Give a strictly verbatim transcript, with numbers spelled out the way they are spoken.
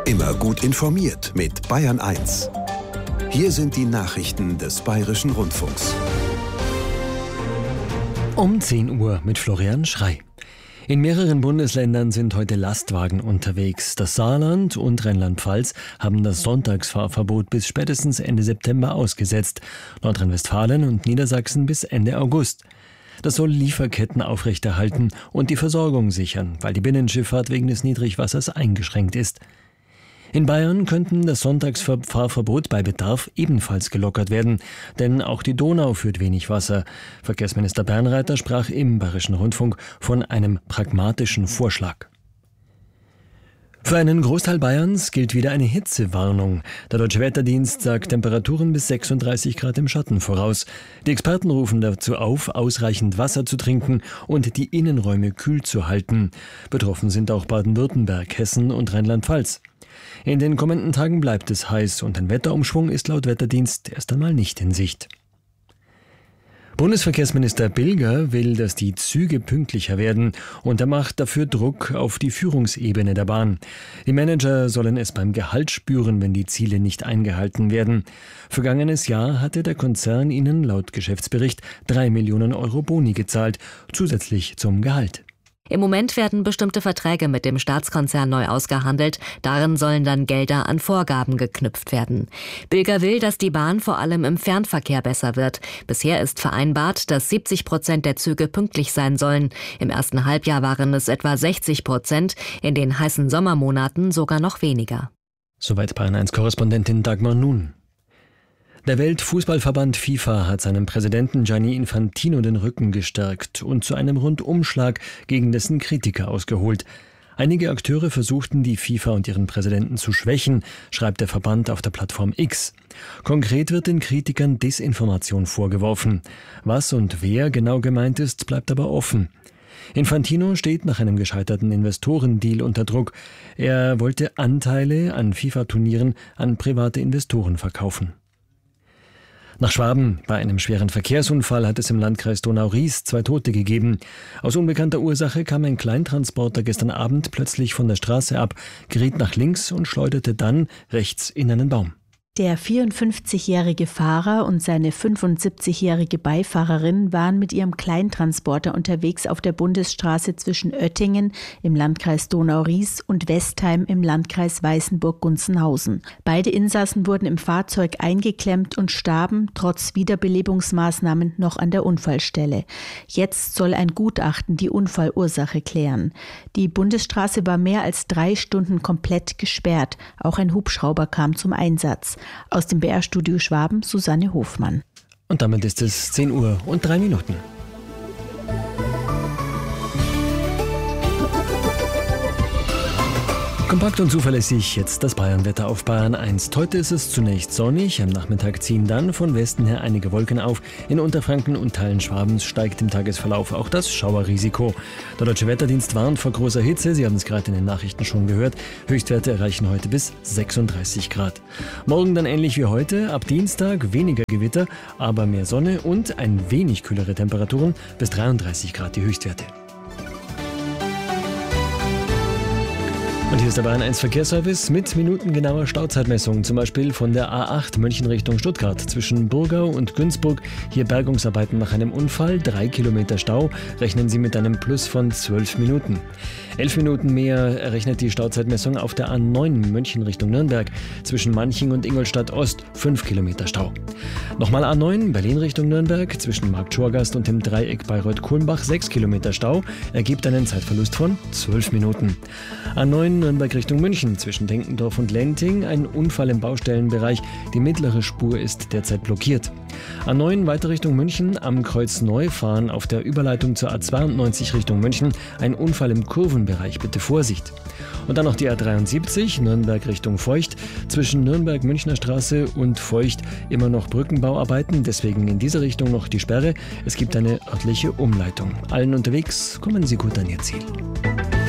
Immer gut informiert mit Bayern eins. Hier sind die Nachrichten des Bayerischen Rundfunks. Um zehn Uhr mit Florian Schrey. In mehreren Bundesländern sind heute Lastwagen unterwegs. Das Saarland und Rheinland-Pfalz haben das Sonntagsfahrverbot bis spätestens Ende September ausgesetzt. Nordrhein-Westfalen und Niedersachsen bis Ende August. Das soll Lieferketten aufrechterhalten und die Versorgung sichern, weil die Binnenschifffahrt wegen des Niedrigwassers eingeschränkt ist. In Bayern könnten das Sonntagsfahrverbot bei Bedarf ebenfalls gelockert werden, denn auch die Donau führt wenig Wasser. Verkehrsminister Bernreiter sprach im Bayerischen Rundfunk von einem pragmatischen Vorschlag. Für einen Großteil Bayerns gilt wieder eine Hitzewarnung. Der Deutsche Wetterdienst sagt Temperaturen bis sechsunddreißig Grad im Schatten voraus. Die Experten rufen dazu auf, ausreichend Wasser zu trinken und die Innenräume kühl zu halten. Betroffen sind auch Baden-Württemberg, Hessen und Rheinland-Pfalz. In den kommenden Tagen bleibt es heiß und ein Wetterumschwung ist laut Wetterdienst erst einmal nicht in Sicht. Bundesverkehrsminister Bilger will, dass die Züge pünktlicher werden und er macht dafür Druck auf die Führungsebene der Bahn. Die Manager sollen es beim Gehalt spüren, wenn die Ziele nicht eingehalten werden. Vergangenes Jahr hatte der Konzern ihnen laut Geschäftsbericht drei Millionen Euro Boni gezahlt, zusätzlich zum Gehalt. Im Moment werden bestimmte Verträge mit dem Staatskonzern neu ausgehandelt. Darin sollen dann Gelder an Vorgaben geknüpft werden. Bilger will, dass die Bahn vor allem im Fernverkehr besser wird. Bisher ist vereinbart, dass siebzig Prozent der Züge pünktlich sein sollen. Im ersten Halbjahr waren es etwa sechzig Prozent, in den heißen Sommermonaten sogar noch weniger. Soweit Bayern eins Korrespondentin Dagmar Nun. Der Weltfußballverband FIFA hat seinem Präsidenten Gianni Infantino den Rücken gestärkt und zu einem Rundumschlag gegen dessen Kritiker ausgeholt. Einige Akteure versuchten, die FIFA und ihren Präsidenten zu schwächen, schreibt der Verband auf der Plattform X. Konkret wird den Kritikern Desinformation vorgeworfen. Was und wer genau gemeint ist, bleibt aber offen. Infantino steht nach einem gescheiterten Investorendeal unter Druck. Er wollte Anteile an FIFA-Turnieren an private Investoren verkaufen. Nach Schwaben. Bei einem schweren Verkehrsunfall hat es im Landkreis Donau-Ries zwei Tote gegeben. Aus unbekannter Ursache kam ein Kleintransporter gestern Abend plötzlich von der Straße ab, geriet nach links und schleuderte dann rechts in einen Baum. Der vierundfünfzigjährige Fahrer und seine fünfundsiebzigjährige Beifahrerin waren mit ihrem Kleintransporter unterwegs auf der Bundesstraße zwischen Oettingen im Landkreis Donau-Ries und Westheim im Landkreis Weißenburg-Gunzenhausen. Beide Insassen wurden im Fahrzeug eingeklemmt und starben trotz Wiederbelebungsmaßnahmen noch an der Unfallstelle. Jetzt soll ein Gutachten die Unfallursache klären. Die Bundesstraße war mehr als drei Stunden komplett gesperrt. Auch ein Hubschrauber kam zum Einsatz. Aus dem B R-Studio Schwaben, Susanne Hofmann. Und damit ist es zehn Uhr und drei Minuten. Kompakt und zuverlässig jetzt das Bayernwetter auf Bayern eins. Heute ist es zunächst sonnig, am Nachmittag ziehen dann von Westen her einige Wolken auf. In Unterfranken und Teilen Schwabens steigt im Tagesverlauf auch das Schauerrisiko. Der Deutsche Wetterdienst warnt vor großer Hitze, Sie haben es gerade in den Nachrichten schon gehört. Höchstwerte erreichen heute bis sechsunddreißig Grad. Morgen dann ähnlich wie heute, ab Dienstag weniger Gewitter, aber mehr Sonne und ein wenig kühlere Temperaturen, bis dreiunddreißig Grad die Höchstwerte. Und hier ist der Bayern eins Verkehrsservice mit minutengenauer Stauzeitmessung, zum Beispiel von der A acht München Richtung Stuttgart zwischen Burgau und Günzburg. Hier Bergungsarbeiten nach einem Unfall, drei Kilometer Stau, rechnen Sie mit einem Plus von zwölf Minuten. Elf Minuten mehr errechnet die Stauzeitmessung auf der A neun München Richtung Nürnberg zwischen Manching und Ingolstadt Ost, fünf Kilometer Stau. Nochmal A neun Berlin Richtung Nürnberg zwischen Markt Schorgast und dem Dreieck Bayreuth-Kulmbach, sechs Kilometer Stau, ergibt einen Zeitverlust von zwölf Minuten. A neun Nürnberg Richtung München zwischen Denkendorf und Lenting, ein Unfall im Baustellenbereich, die mittlere Spur ist derzeit blockiert. A neun weiter Richtung München, am Kreuz Neufahren auf der Überleitung zur A zweiundneunzig Richtung München, ein Unfall im Kurvenbereich, bitte Vorsicht. Und dann noch die A dreiundsiebzig, Nürnberg Richtung Feucht, zwischen Nürnberg-Münchner Straße und Feucht immer noch Brückenbauarbeiten, deswegen in dieser Richtung noch die Sperre. Es gibt eine örtliche Umleitung. Allen unterwegs, kommen Sie gut an Ihr Ziel.